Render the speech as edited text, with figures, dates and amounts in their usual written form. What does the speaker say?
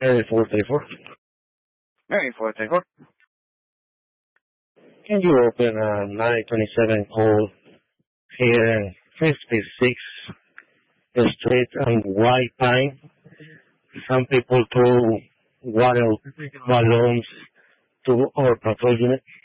Area 434. Area 434. Can you open a 927 call here in 56th Street and White Pine? Some people throw water balloons to our patrol unit.